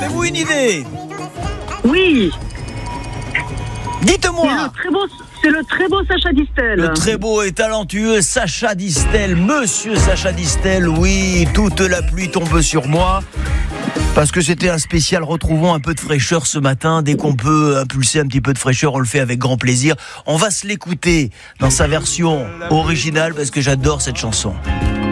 Avez-vous une idée? Oui. Dites-moi. C'est le très beau Sacha Distel. Le très beau et talentueux Sacha Distel, monsieur Sacha Distel, oui, toute la pluie tombe sur moi. Parce que c'était un spécial retrouvons un peu de fraîcheur ce matin. Dès qu'on peut impulser un petit peu de fraîcheur, on le fait avec grand plaisir. On va se l'écouter dans sa version originale parce que j'adore cette chanson.